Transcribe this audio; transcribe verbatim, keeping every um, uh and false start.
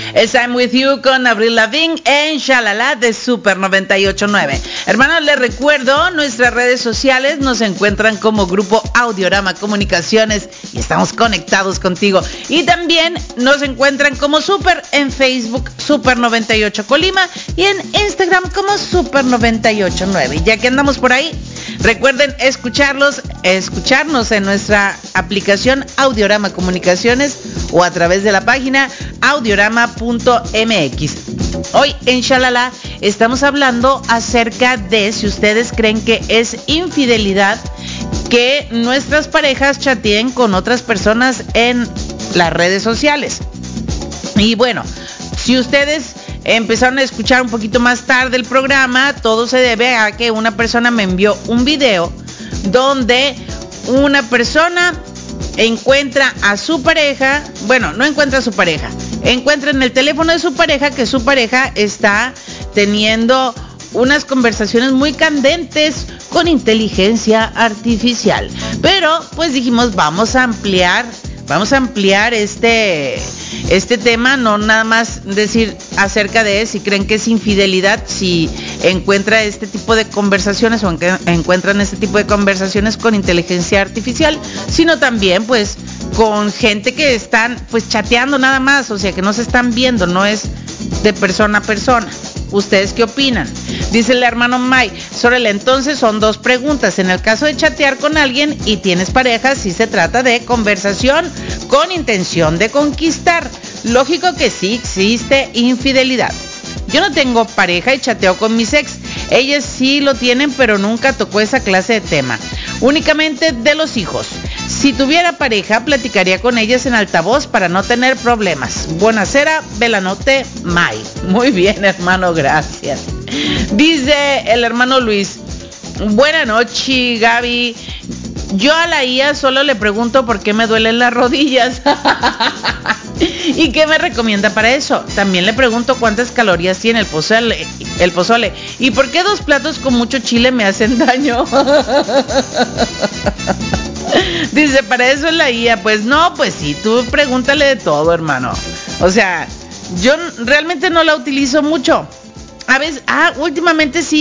Es I'm With You con Avril Lavigne en Shalala de Super noventa y ocho punto nueve. Hermanos, les recuerdo, nuestras redes sociales nos encuentran como Grupo Audiorama Comunicaciones y estamos conectados contigo. Y también nos encuentran como Super en Facebook, Super noventa y ocho Colima, y en Instagram como Super noventa y ocho punto nueve. Ya que andamos por ahí, recuerden escucharlos, escucharnos en nuestra aplicación Audiorama Comunicaciones o a través de la página audiorama punto m x. Hoy en Shalala estamos hablando acerca de si ustedes creen que es infidelidad que nuestras parejas chateen con otras personas en las redes sociales. Y bueno, si ustedes empezaron a escuchar un poquito más tarde el programa, todo se debe a que una persona me envió un video donde una persona encuentra a su pareja, bueno, no encuentra a su pareja, encuentra en el teléfono de su pareja que su pareja está teniendo unas conversaciones muy candentes con inteligencia artificial. Pero pues dijimos, vamos a ampliar, vamos a ampliar este, este tema, no nada más decir acerca de si creen que es infidelidad, si encuentra este tipo de conversaciones o encuentran este tipo de conversaciones con inteligencia artificial, sino también pues con gente que están pues chateando nada más, o sea que no se están viendo, no es de persona a persona. ¿Ustedes qué opinan? Dice el hermano May, Sorel, entonces son dos preguntas. En el caso de chatear con alguien y tienes pareja, sí se trata de conversación con intención de conquistar. Lógico que sí existe infidelidad. Yo no tengo pareja y chateo con mis ex. Ellas sí lo tienen, pero nunca tocó esa clase de tema. Únicamente de los hijos. Si tuviera pareja, platicaría con ellas en altavoz para no tener problemas. Buenasera, Belanote, May. Muy bien, hermano, gracias. Dice el hermano Luis, buena noche, Gaby. Yo a la I A solo le pregunto por qué me duelen las rodillas. ¿Y qué me recomienda para eso? También le pregunto cuántas calorías tiene el pozole, el pozole. ¿Y por qué dos platos con mucho chile me hacen daño? Dice, para eso es la I A. Pues no, pues sí, tú pregúntale de todo, hermano. O sea, yo realmente no la utilizo mucho. A veces, ah, últimamente sí